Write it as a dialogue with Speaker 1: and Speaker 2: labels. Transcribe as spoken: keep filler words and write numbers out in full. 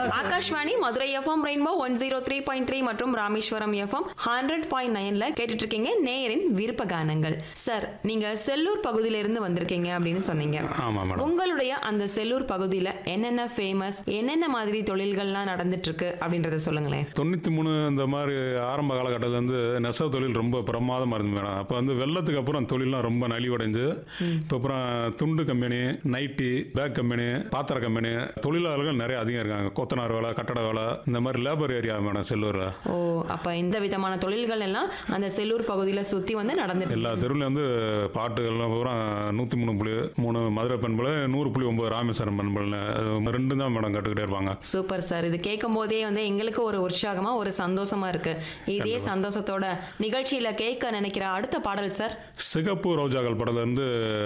Speaker 1: Akashvani Madurai FM rainbow one zero three point three மற்றும் Rameswaram FM hundred point நைன்ல கேட்டுட்டு இருக்கீங்க நேயரின் விருப்ப கானங்கள். சார், நீங்க செல்லூர் பகுதியில இருந்து வந்திருக்கீங்க அப்படின்னு சொன்னீங்க.
Speaker 2: ஆமா மேடம்.
Speaker 1: உங்களுடைய அந்த செல்லூர் பகுதியில என்னென்ன ஃபேமஸ், என்னென்ன மாதிரி தொழில்கள்லாம் நடந்துட்டு இருக்கு அப்படின்றத சொல்லுங்களேன்.
Speaker 2: தொண்ணூற்றி மூணு இந்த மாதிரி ஆரம்ப காலகட்டத்தில் வந்து நெசவு தொழில் ரொம்ப பிரமாதமாக இருந்து மேடம். அப்போ வந்து வெள்ளத்துக்கு அப்புறம் தொழிலாம் ரொம்ப நலிவடைஞ்சு இப்போ அப்புறம் துண்டு கம்பெனி, நைட்டி, பேக் கம்பெனி, பாத்திர கம்பெனி, தொழிலாளர்கள் நிறைய அதிகம் இருக்காங்க. கொத்தனார் வேலை, கட்டட வேலை, இந்த மாதிரி லேபர் ஏரியா மேடம் செல்லூர்.
Speaker 1: ஓ, அப்ப இந்த விதமான தொழில்கள் எல்லாம் அந்த செல்லூர் பகுதியில சுத்தி வந்து நடந்துட்டு
Speaker 2: எல்லா தெருவுல வந்து பாட்டுகள்லாம் பூரா நூற்றி மூணு புள்ளி மூணு மதுரை பண்புல, நூறு புள்ளி ஒன்பது ராமேஸ்வரம் பண்புல, ரெண்டு தான் மேடம் கட்டுக்கிட்டே இருப்பாங்க.
Speaker 1: Super sir. இது கேட்கும் போதே வந்து எங்களுக்கு ஒரு உற்சாகமா ஒரு சந்தோஷமா இருக்கு. இதே சந்தோஷத்தோட நிகழ்ச்சியில கேட்க நினைக்கிற அடுத்த பாடல் சார்,
Speaker 2: சிகப்பு ரோஜாக்கள் படத்துல இருந்து